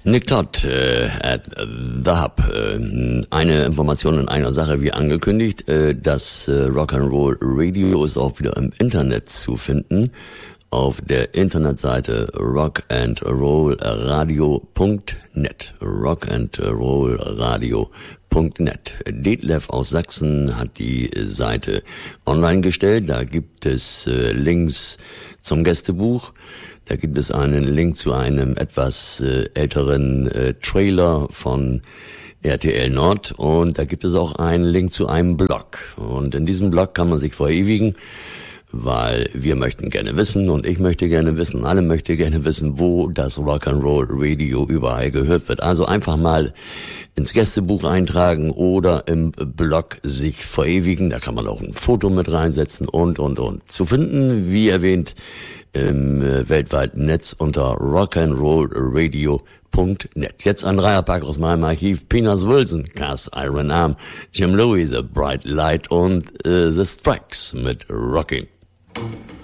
Nick Todd at The Hub. Eine Information in einer Sache wie angekündigt. Das Rock'n'Roll Radio ist auch wieder im Internet zu finden. Auf der Internetseite rockandrollradio.net. rockandrollradio.net. Detlef aus Sachsen hat die Seite online gestellt. Da gibt es Links zum Gästebuch. Da gibt es einen Link zu einem etwas älteren Trailer von RTL Nord und da gibt es auch einen Link zu einem Blog. Und in diesem Blog kann man sich verewigen, weil wir möchten gerne wissen und ich möchte gerne wissen, alle möchten gerne wissen, wo das Rock'n'Roll Radio überall gehört wird. Also einfach mal ins Gästebuch eintragen oder im Blog sich verewigen. Da kann man auch ein Foto mit reinsetzen und. Zu finden, wie erwähnt, im weltweiten Netz unter rockandrollradio.net. Jetzt ein Dreierpack aus meinem Archiv. Peanuts Wilson, Cast Iron Arm, Jim Louis, The Bright Light und The Strikes mit Rockin'.